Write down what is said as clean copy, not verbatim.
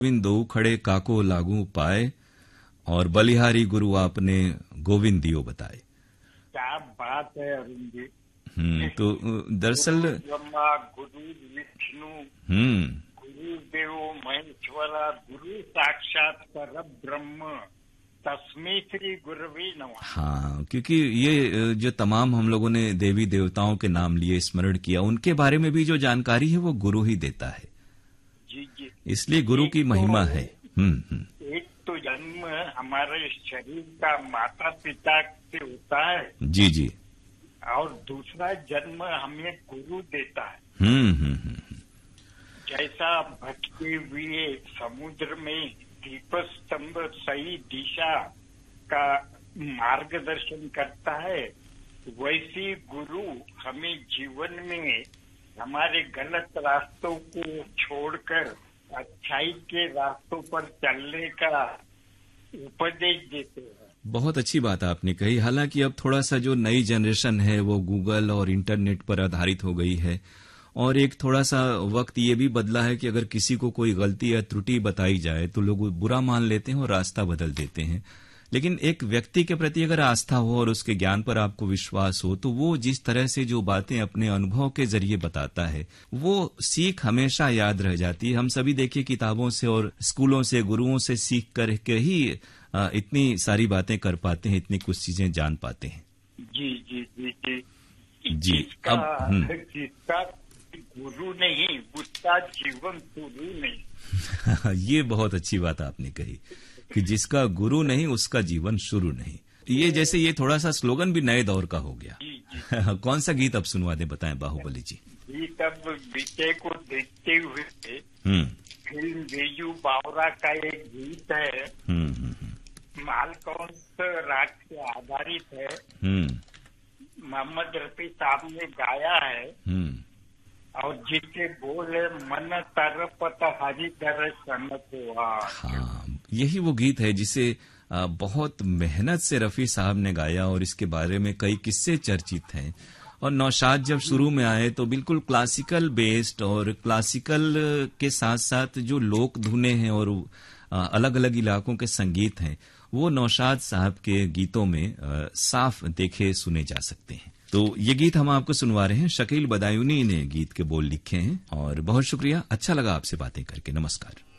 गोविंदो खड़े काको लागू पाए, और बलिहारी गुरु आपने गोविंद दियो बताए। क्या बात है अरुण जी। तो दरअसल गुरु ब्रह्मा, गुरु विष्णु, गुरु देव महेश्वरा, गुरु साक्षात पर ब्रह्म, तस्मै श्री गुरवे नमः। हाँ, क्योंकि ये जो तमाम हम लोगों ने देवी देवताओं के नाम लिए स्मरण किया, उनके बारे में भी जो जानकारी है वो गुरु ही देता है। जी जी, इसलिए गुरु की महिमा है। एक तो जन्म हमारे शरीर का माता पिता से होता है। जी जी। और दूसरा जन्म हमें गुरु देता है। जैसा भटके हुए समुद्र में दीपस्तंभ सही दिशा का मार्गदर्शन करता है, वैसे गुरु हमें जीवन में हमारे गलत रास्तों को छोड़कर अच्छाई के रास्तों पर चलने का उपदेश देते हैं। बहुत अच्छी बात आपने कही। हालांकि अब थोड़ा सा जो नई जनरेशन है वो गूगल और इंटरनेट पर आधारित हो गई है, और एक थोड़ा सा वक्त ये भी बदला है कि अगर किसी को कोई गलती या त्रुटि बताई जाए तो लोग बुरा मान लेते हैं और रास्ता बदल देते हैं। लेकिन एक व्यक्ति के प्रति अगर आस्था हो और उसके ज्ञान पर आपको विश्वास हो, तो वो जिस तरह से जो बातें अपने अनुभव के जरिए बताता है वो सीख हमेशा याद रह जाती है। हम सभी देखिए किताबों से और स्कूलों से, गुरुओं से सीख करके ही इतनी सारी बातें कर पाते हैं, इतनी कुछ चीजें जान पाते हैं। जी जी जी जी जी। जिसका गुरु नहीं उसका जीवन शुरू नहीं। ये बहुत अच्छी बात आपने कही कि जिसका गुरु नहीं उसका जीवन शुरू नहीं। ये जैसे ये थोड़ा सा स्लोगन भी नए दौर का हो गया। जी जी। कौन सा गीत अब सुनवा दे, बताएं बाहुबली जी। गीत अब बीते को देखते हुए फिल्म बेजू बावरा का एक गीत है, मालकौंस राग से आधारित है। मोहम्मद रफी साहब ने गाया है, और जिसके बोले मन तरपत हरि दर्शन हुआ। हाँ, यही वो गीत है जिसे बहुत मेहनत से रफी साहब ने गाया, और इसके बारे में कई किस्से चर्चित हैं। और नौशाद जब शुरू में आए तो बिल्कुल क्लासिकल बेस्ड, और क्लासिकल के साथ साथ जो लोक धुनें हैं और अलग अलग इलाकों के संगीत हैं, वो नौशाद साहब के गीतों में साफ देखे सुने जा सकते हैं। तो ये गीत हम आपको सुनवा रहे हैं। शकील बदायूनी ने गीत के बोल लिखे हैं, और बहुत शुक्रिया, अच्छा लगा आपसे बातें करके। नमस्कार।